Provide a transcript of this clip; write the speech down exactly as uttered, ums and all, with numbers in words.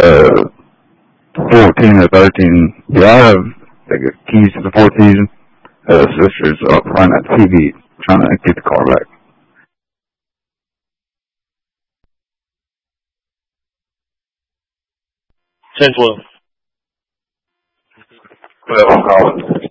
uh, fourteen or thirteen. Do I have like keys to the fourth season? Uh, sister's up front at the T V trying to get the car back. ten twelve. Well, I'm calling.